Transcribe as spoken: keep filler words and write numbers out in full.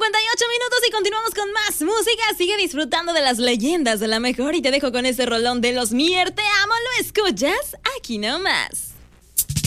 cincuenta y ocho minutos y continuamos con más música. Sigue disfrutando de las leyendas de la mejor y te dejo con ese rolón de Los Mier. Te amo, lo escuchas aquí nomás.